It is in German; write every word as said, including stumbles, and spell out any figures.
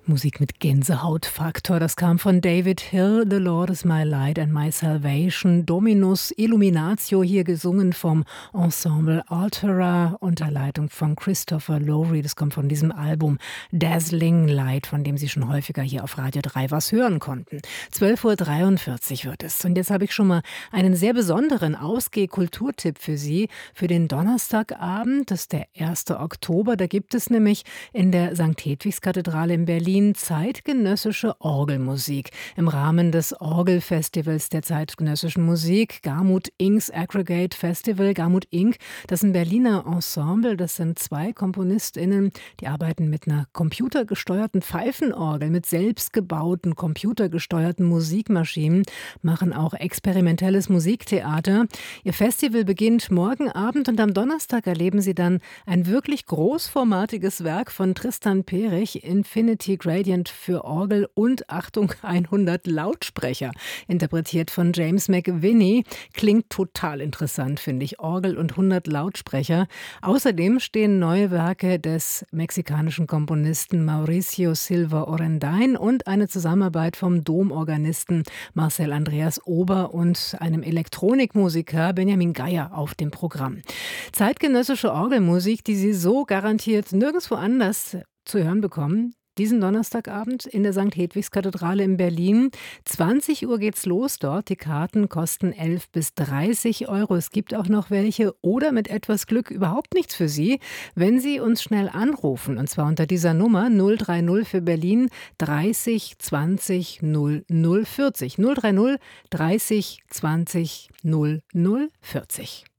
Musik mit Gänsehautfaktor, das kam von David Hill, The Lord is my light and my salvation, Dominus Illuminatio, hier gesungen vom Ensemble Altera unter Leitung von Christopher Lowry. Das kommt von diesem Album Dazzling Light, von dem Sie schon häufiger hier auf Radio drei was hören konnten. zwölf Uhr dreiundvierzig wird es. Und jetzt habe ich schon mal einen sehr besonderen Ausgeh-Kulturtipp für Sie für den Donnerstagabend. Das ist der erste Oktober. Da gibt es nämlich in der Sankt Hedwigskathedrale in Berlin zeitgenössische Orgelmusik im Rahmen des Orgelfestivals der zeitgenössischen Musik, Garmuth Inks Aggregate Festival. Garmuth Ink, das ist ein Berliner Ensemble, das sind zwei KomponistInnen, die arbeiten mit einer computergesteuerten Pfeifenorgel, mit selbstgebauten computergesteuerten Musikmaschinen, machen auch experimentelles Musiktheater. Ihr Festival beginnt morgen Abend und am Donnerstag erleben Sie dann ein wirklich großformatiges Werk von Tristan Perich, Infinity Gradient für Orgel und, Achtung, hundert Lautsprecher, interpretiert von James McVinney. Klingt total interessant, finde ich. Orgel und hundert Lautsprecher. Außerdem stehen neue Werke des mexikanischen Komponisten Mauricio Silva Orendain und eine Zusammenarbeit vom Domorganisten Marcel Andreas Ober und einem Elektronikmusiker Benjamin Geier auf dem Programm. Zeitgenössische Orgelmusik, die Sie so garantiert nirgendwo anders zu hören bekommen. Diesen Donnerstagabend in der Sankt Hedwigskathedrale in Berlin. zwanzig Uhr geht's los dort. Die Karten kosten elf bis dreißig Euro. Es gibt auch noch welche oder mit etwas Glück überhaupt nichts für Sie, wenn Sie uns schnell anrufen. Und zwar unter dieser Nummer null drei null für Berlin dreißig zwanzig null null vierzig. null drei null dreißig zwanzig null null vierzig.